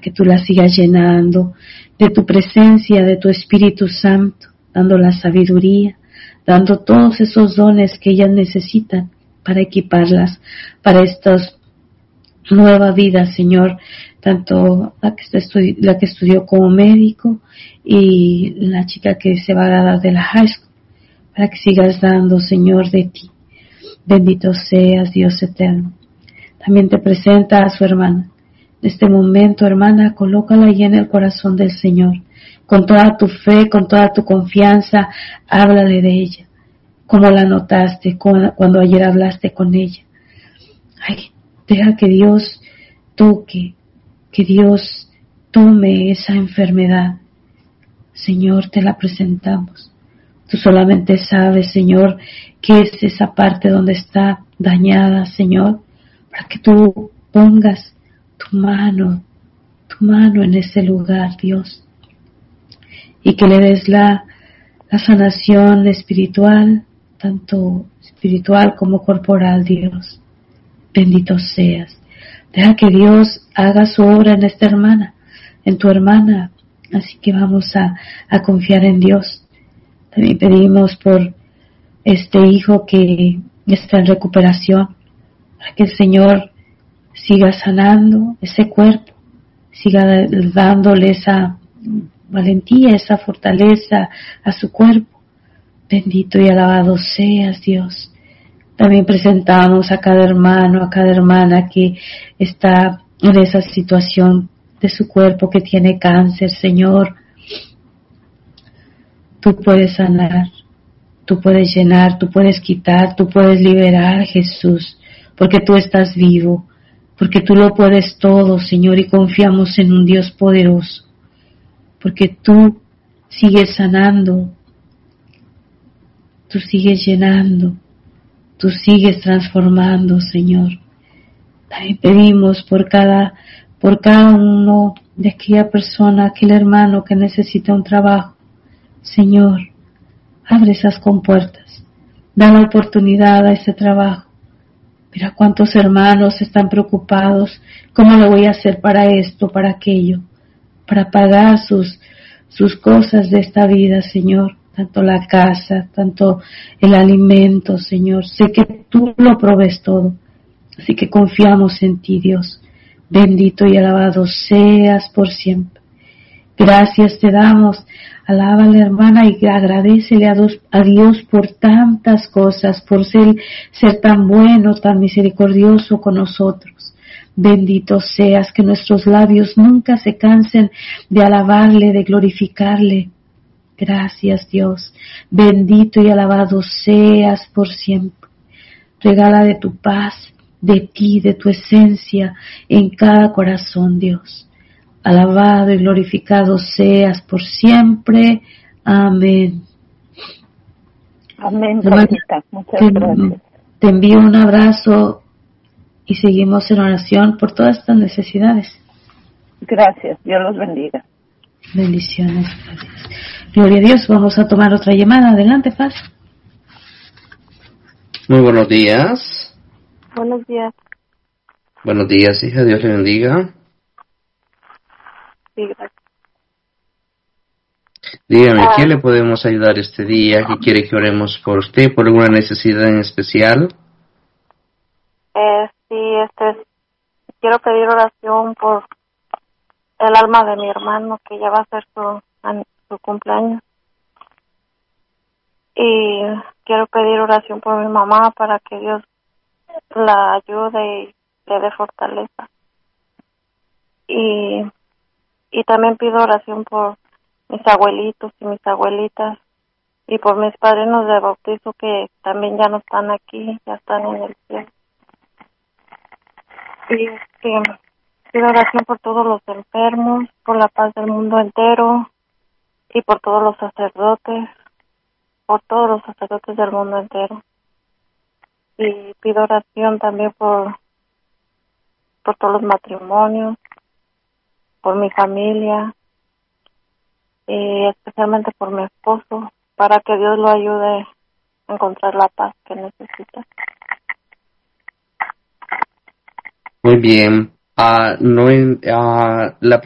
que tú la sigas llenando de tu presencia, de tu Espíritu Santo, dando la sabiduría, dando todos esos dones que ellas necesitan para equiparlas para esta nueva vida, Señor, tanto la que estudió como médico y la chica que se va a graduar de la high school, para que sigas dando, Señor, de ti. Bendito seas, Dios eterno. También te presenta a su hermana. En este momento, hermana, colócala ahí en el corazón del Señor. Con toda tu fe, con toda tu confianza, háblale de ella. Como la notaste cuando ayer hablaste con ella. Ay, deja que Dios toque, que Dios tome esa enfermedad. Señor, te la presentamos. Tú solamente sabes, Señor, qué es esa parte donde está dañada, Señor, para que tú pongas tu mano en ese lugar, Dios, y que le des la sanación espiritual, tanto espiritual como corporal, Dios. Bendito seas. Deja que Dios haga su obra en esta hermana, en tu hermana. Así que vamos a confiar en Dios. También pedimos por este hijo que está en recuperación, para que el Señor siga sanando ese cuerpo, siga dándole esa valentía, esa fortaleza a su cuerpo. Bendito y alabado seas, Dios. También presentamos a cada hermano, a cada hermana que está en esa situación de su cuerpo, que tiene cáncer, Señor. Tú puedes sanar, tú puedes llenar, tú puedes quitar, tú puedes liberar, Jesús, porque tú estás vivo, porque tú lo puedes todo, Señor, y confiamos en un Dios poderoso, porque tú sigues sanando, tú sigues llenando, tú sigues transformando, Señor. También pedimos por cada uno de aquella persona, aquel hermano que necesita un trabajo. Señor, abre esas compuertas, da la oportunidad a ese trabajo. Mira cuántos hermanos están preocupados, ¿cómo lo voy a hacer para esto, para aquello? Para pagar sus cosas de esta vida, Señor, tanto la casa, tanto el alimento, Señor. Sé que tú lo provees todo, así que confiamos en ti, Dios. Bendito y alabado seas por siempre. Gracias te damos. Alábale, hermana, y agradécele a Dios por tantas cosas, por ser tan bueno, tan misericordioso con nosotros. Bendito seas, que nuestros labios nunca se cansen de alabarle, de glorificarle. Gracias, Dios. Bendito y alabado seas por siempre. Regala de tu paz, de ti, de tu esencia en cada corazón, Dios. Alabado y glorificado seas por siempre. Amén. Amén, Rosita. Muchas gracias. Te envío un abrazo y seguimos en oración por todas estas necesidades. Gracias. Dios los bendiga. Bendiciones. Gracias. Gloria a Dios. Vamos a tomar otra llamada. Adelante, Paz. Muy buenos días. Buenos días. Buenos días, hija. Dios le bendiga. Sí, gracias. Dígame, ¿qué le podemos ayudar este día? ¿Qué quiere que oremos por usted? ¿Por alguna necesidad en especial? Sí, quiero pedir oración por el alma de mi hermano, que ya va a ser su cumpleaños. Y quiero pedir oración por mi mamá, para que Dios la ayude y le dé fortaleza. Y también pido oración por mis abuelitos y mis abuelitas, y por mis padrinos de bautizo, que también ya no están aquí, ya están en el cielo. Y pido oración por todos los enfermos, por la paz del mundo entero, y por todos los sacerdotes, del mundo entero. Y pido oración también por todos los matrimonios, por mi familia, y especialmente por mi esposo, para que Dios lo ayude a encontrar la paz que necesita. Muy bien. La